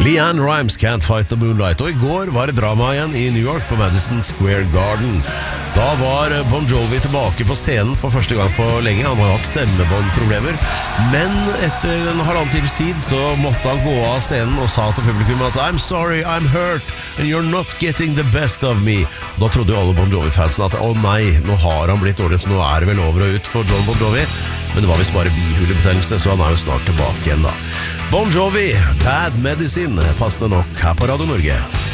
LeAnn Rimes, Can't Fight the Moonlight. Og i går var det drama igjen i New York på Madison Square Garden. Da var Bon Jovi tilbake på scenen for første gang på lenge. Han har hatt stemmebåndproblemer, men etter en halvannen times tid så måtte han gå av scenen og sa til publikum at I'm sorry, I'm hurt, and you're not getting the best of me. Da trodde jo alle Bon Jovi-fansen at nei, nå har han blitt dårlig, så nå er det vel over og ut for John Bon Jovi. Men det var visst bare bihulebetennelse, så han er jo snart tilbake igjen da. Bon Jovi, Bad Medicine, passende nok her på Radio Norge.